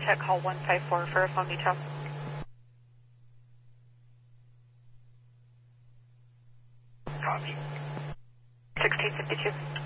contact call 154 for a phone detail. Copy. 1652.